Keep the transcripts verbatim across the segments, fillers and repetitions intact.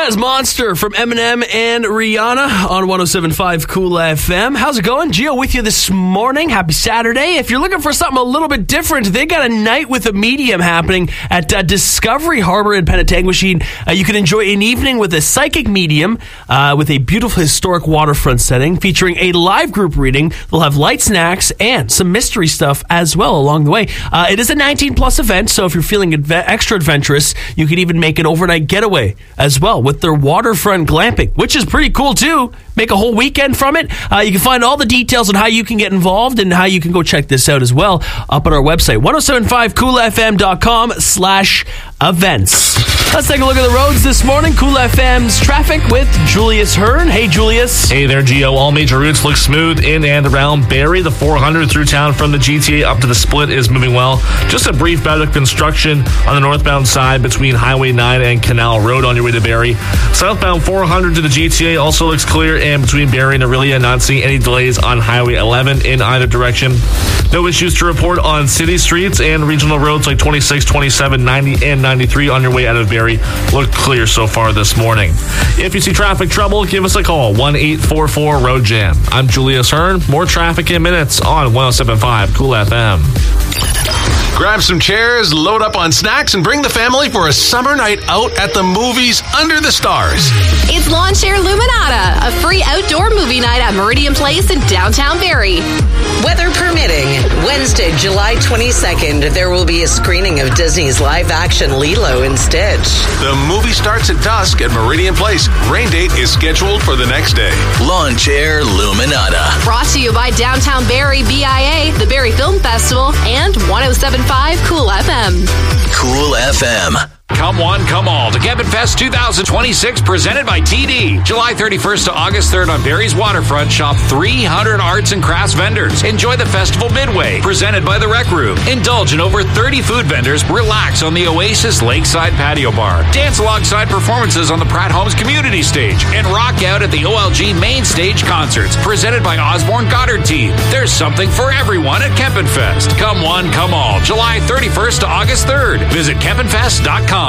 That is Monster from Eminem and Rihanna on one oh seven point five Cool F M. How's it going? Gio with you this morning. Happy Saturday. If you're looking for something a little bit different, they got a night with a medium happening at uh, Discovery Harbor in Penetanguishene. Uh, you can enjoy an evening with a psychic medium uh, with a beautiful historic waterfront setting featuring a live group reading. They'll have light snacks and some mystery stuff as well along the way. Uh, it is a nineteen plus event, so if you're feeling adve- extra adventurous, you can even make an overnight getaway as well with their waterfront glamping, which is pretty cool too. Make a whole weekend from it. Uh, you can find all the details on how you can get involved and how you can go check this out as well up on our website, ten seventy-five cool f m dot com slash events. Let's take a look at the roads this morning. Cool F M's traffic with Julius Hearn. Hey, Julius. Hey there, Gio. All major routes look smooth in and around Barrie. The four hundred through town from the G T A up to the Split is moving well. Just a brief bout of construction on the northbound side between Highway nine and Canal Road on your way to Barrie. Southbound four hundred to the G T A also looks clear, and between Barrie and Orillia, not seeing any delays on Highway eleven in either direction. No issues to report on city streets, and regional roads like twenty-six, twenty-seven, ninety, and ninety-three on your way out of Barrie look clear so far this morning. If you see traffic trouble, give us a call, one eight four four road jam. I'm Julius Hearn. More traffic in minutes on one oh seven point five Cool F M. Grab some chairs, load up on snacks, and bring the family for a summer night out at the movies under the stars. It's Lawn Chair Luminata, a free outdoor movie night at Meridian Place in downtown Barrie. Weather permitting, Wednesday, July twenty-second, there will be a screening of Disney's live-action Lilo and Stitch. The movie starts at dusk at Meridian Place. Rain date is scheduled for the next day. Lawn Chair Luminata. Brought to you by Downtown Barrie B I A, the Barrie Film Festival, and one oh seven point five Cool F M. Cool F M. Come one, come all to Camping Fest twenty twenty-six, presented by T D. July thirty-first to August third on Barrie's waterfront. Shop three hundred arts and crafts vendors. Enjoy the festival midway, presented by the Rec Room. Indulge in over thirty food vendors. Relax on the Oasis Lakeside Patio Bar. Dance alongside performances on the Pratt Homes Community Stage. And rock out at the O L G Main Stage Concerts, presented by Osborne Goddard Team. There's something for everyone at Camping Fest. Come one, come all. July thirty-first to August third. Visit camping fest dot com.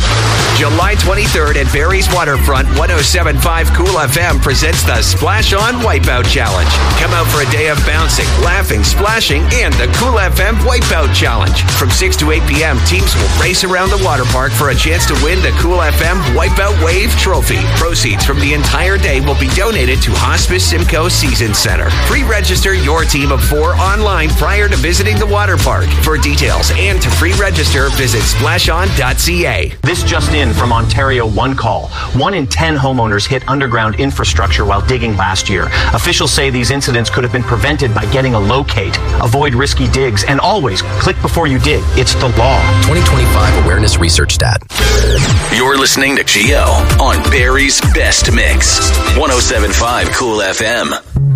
July twenty-third at Barrie's Waterfront, one oh seven point five Cool F M presents the Splash On Wipeout Challenge. Come out for a day of bouncing, laughing, splashing, and the Cool F M Wipeout Challenge. From six to eight p.m., teams will race around the water park for a chance to win the Cool F M Wipeout Wave Trophy. Proceeds from the entire day will be donated to Hospice Simcoe Season Center. Pre-register your team of four online prior to visiting the water park. For details and to pre-register, visit splash on dot c a. This just in from Ontario One Call. One in ten homeowners hit underground infrastructure while digging last year. Officials say these incidents could have been prevented by getting a locate. Avoid risky digs and always click before you dig. It's the law. twenty twenty-five Awareness Research Stat. You're listening to Gio on Barrie's Best Mix. one oh seven point five Cool F M.